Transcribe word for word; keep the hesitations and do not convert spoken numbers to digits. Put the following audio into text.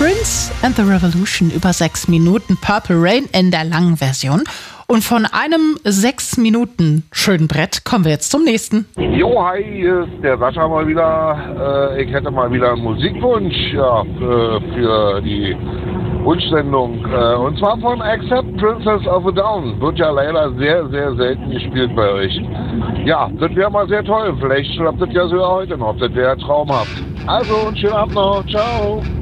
Prince and the Revolution über sechs Minuten, Purple Rain in der langen Version. Und von einem sechs Minuten schönen Brett kommen wir jetzt zum nächsten. Jo, hi, hier ist der Sascha mal wieder. Äh, ich hätte mal wieder einen Musikwunsch ja, für, für die Wunschsendung. Äh, und zwar von Accept Princess of a Down. Wird ja leider sehr, sehr selten gespielt bei euch. Ja, das wäre mal sehr toll. Vielleicht schlappt das ja sogar heute noch. Das wäre traumhaft. Also, einen schönen Abend noch. Ciao.